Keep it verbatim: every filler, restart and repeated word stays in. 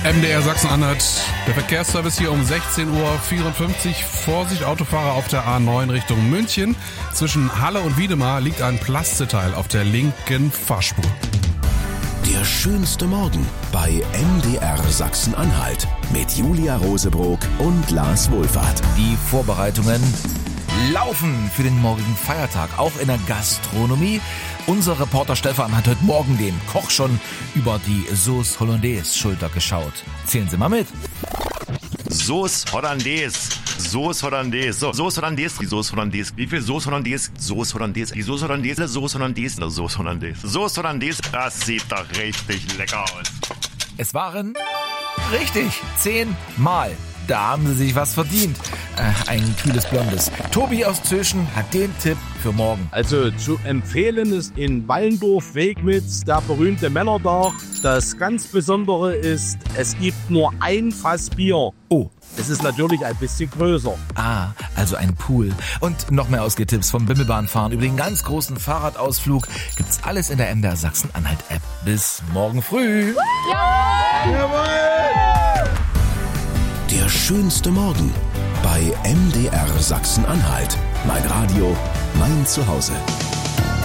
M D R Sachsen-Anhalt, der Verkehrsservice hier um sechzehn Uhr vierundfünfzig. Vorsicht, Autofahrer auf der A neun Richtung München. Zwischen Halle und Wiedemar liegt ein Plasteteil auf der linken Fahrspur. Der schönste Morgen bei M D R Sachsen-Anhalt mit Julia Rosebrock und Lars Wohlfahrt. Die Vorbereitungen laufen für den morgigen Feiertag, auch in der Gastronomie. Unser Reporter Stefan hat heute Morgen dem Koch schon über die Sauce Hollandaise Schulter geschaut. Zählen Sie mal mit. Sauce Hollandaise. Sauce Hollandaise. So, Sauce Hollandaise. Die Sauce Hollandaise. Wie viel Sauce Hollandaise? Sauce Hollandaise. Die Sauce Hollandaise. Sauce Hollandaise. Sauce Hollandaise. Sauce Hollandaise. Das sieht doch richtig lecker aus. Es waren richtig zehnmal. Da haben Sie sich was verdient. Äh, ein kühles Blondes. Tobi aus Zöschen hat den Tipp für morgen. Also zu empfehlen ist in Wallendorf Wegmitz der berühmte Männerdach. Das ganz Besondere ist, es gibt nur ein Fass Bier. Oh. Es ist natürlich ein bisschen größer. Ah, also ein Pool. Und noch mehr Ausgetipps vom Bimmelbahnfahren über den ganz großen Fahrradausflug gibt's alles in der M D R Sachsen-Anhalt-App. Bis morgen früh. Ja! Jawohl! Der schönste Morgen bei M D R Sachsen-Anhalt. Mein Radio, mein Zuhause.